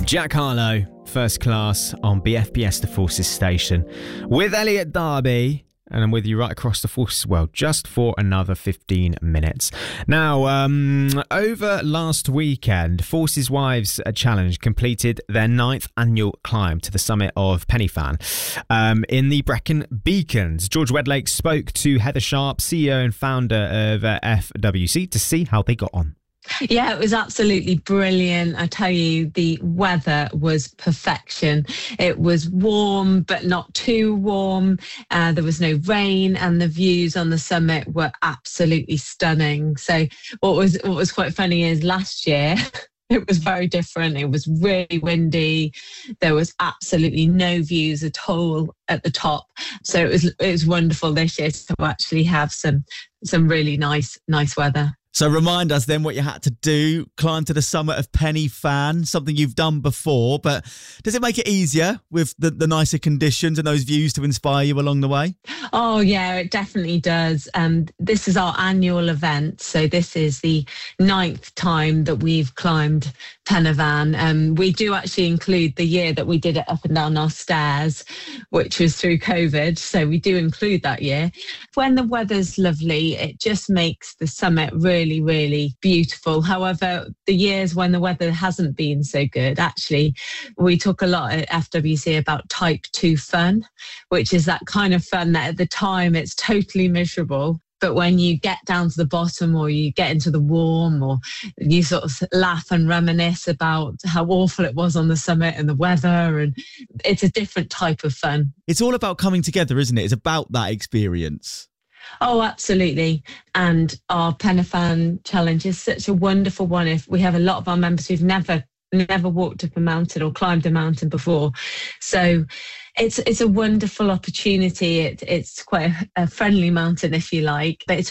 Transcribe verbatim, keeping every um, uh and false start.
Jack Harlow, First Class on B F B S The Forces station with Elliot Darby, and I'm with you right across the Forces world just for another fifteen minutes. Now, um, over last weekend, Forces Wives Challenge completed their ninth annual climb to the summit of Pen y Fan um, in the Brecon Beacons. George Wedlake spoke to Heather Sharp, C E O and founder of uh, F W C, to see how they got on. Yeah, it was absolutely brilliant. I tell you, the weather was perfection. It was warm, but not too warm. Uh, there was no rain, and the views on the summit were absolutely stunning. So what was what was quite funny is last year, it was very different. It was really windy. There was absolutely no views at all at the top. So it was it was wonderful this year to actually have some some really nice nice weather. So remind us then what you had to do, climb to the summit of Pen y Fan, something you've done before, but does it make it easier with the, the nicer conditions and those views to inspire you along the way? Oh, yeah, it definitely does. Um, this is our annual event. So this is the ninth time that we've climbed Pen y Fan. Um, we do actually include the year that we did it up and down our stairs, which was through COVID. So we do include that year. When the weather's lovely, it just makes the summit really really, really beautiful. However, the years when the weather hasn't been so good, actually, we talk a lot at F W C about type two fun, which is that kind of fun that at the time it's totally miserable. But when you get down to the bottom, or you get into the warm, or you sort of laugh and reminisce about how awful it was on the summit and the weather, and it's a different type of fun. It's all about coming together, isn't it? It's about that experience. Oh, absolutely. And our Pen y Fan challenge is such a wonderful one. If we have a lot of our members who've never never walked up a mountain or climbed a mountain before. So it's it's a wonderful opportunity. It, it's quite a, a friendly mountain, if you like, but it's